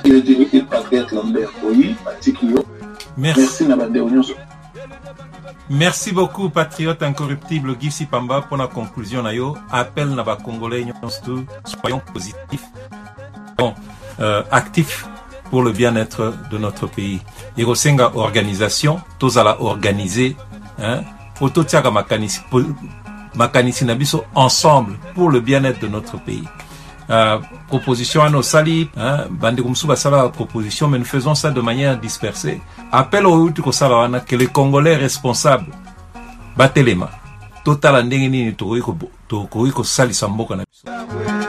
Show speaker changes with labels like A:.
A: Il patriote Lambert Boyi, Atikio. Merci Nabande Onyonso.
B: Merci beaucoup, patriote incorruptible Gisi Pamba, pour la conclusion. Appel Naba Congolais, soyons positifs, actifs pour le bien-être de notre pays. Irosenga organisation, tous à la organiser, photo tiaga makanisi nabiso ensemble pour le bien-être de notre pays. Proposition à nos sali, Bandikumsuba Sala proposition, mais nous faisons ça de manière dispersée. Appel au Utuko Salawana que les Congolais responsables batelema total andengeni to ko sali samboka na